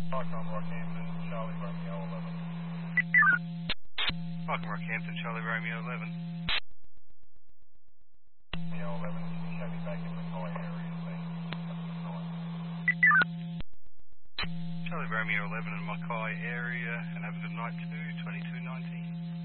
Stockholm, Rockhampton, Charlie Romeo 11. Stockholm, Rockhampton, Charlie Romeo 11. Romeo 11, show me back in the Mackay area, thanks. Charlie Romeo 11 in Mackay area, and have a good night too, 2219.